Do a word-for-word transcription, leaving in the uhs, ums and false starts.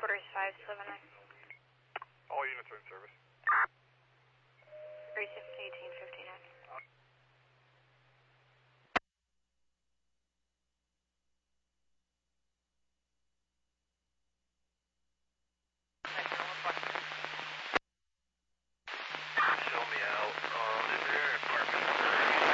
headquarters five seven nine. All units are in service.